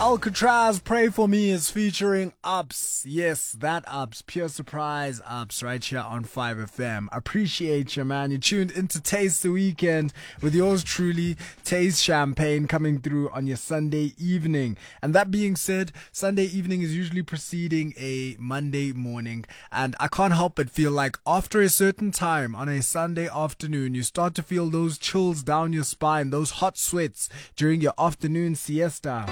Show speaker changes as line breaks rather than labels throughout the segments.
Alcatraz, Pray For Me is featuring Ups. Yes, that Ups. Pure surprise Ups right here on 5FM. Appreciate you, man. You tuned into Taste the Weekend with yours truly, Taste Champagne, coming through on your Sunday evening. And that being said, Sunday evening is usually preceding a Monday morning. And I can't help but feel like after a certain time on a Sunday afternoon, you start to feel those chills down your spine, those hot sweats during your afternoon siesta.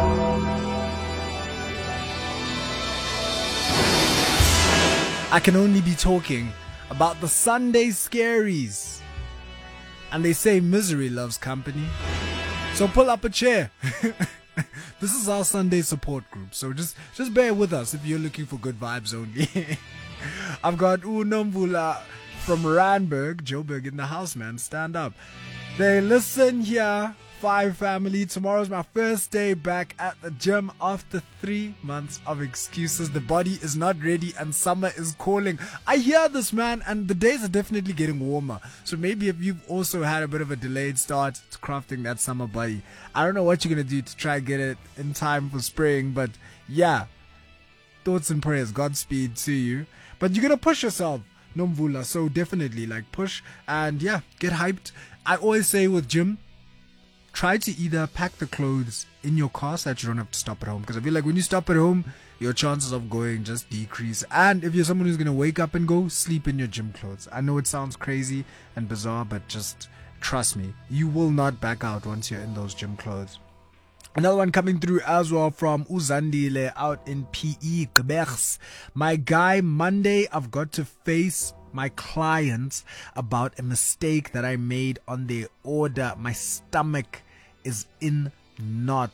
I can only be talking about the Sunday scaries. And they say misery loves company. So pull up a chair. This is our Sunday support group. So just bear with us if you're looking for good vibes only. I've got Unomvula from Randburg, Joburg in the house, man. Stand up. They listen here. 5 family. Tomorrow's my first day back at the gym after 3 months of excuses. The body is not ready and summer is calling. I hear this, man, and the days are definitely getting warmer. So maybe if you've also had a bit of a delayed start to crafting that summer body, I don't know what you're going to do to try and get it in time for spring, but yeah, thoughts and prayers, Godspeed to you. But you're going to push yourself, Nomvula, so definitely like push and yeah, get hyped. I always say with gym, try to either pack the clothes in your car so that you don't have to stop at home. Because I feel like when you stop at home, your chances of going just decrease. And if you're someone who's going to wake up and go, sleep in your gym clothes. I know it sounds crazy and bizarre, but just trust me, you will not back out once you're in those gym clothes. Another one coming through as well from Uzandile out in PE, Gqebergs. My guy, Monday, I've got to face my clients about a mistake that I made on their order. My stomach is in knots.